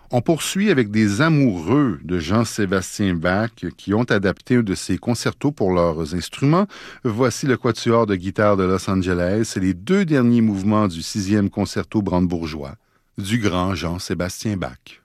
On poursuit avec des amoureux de Jean-Sébastien Bach qui ont adapté un de ses concertos pour leurs instruments. Voici le quatuor de guitare de Los Angeles et les 2 derniers mouvements du 6e concerto brandebourgeois du grand Jean-Sébastien Bach.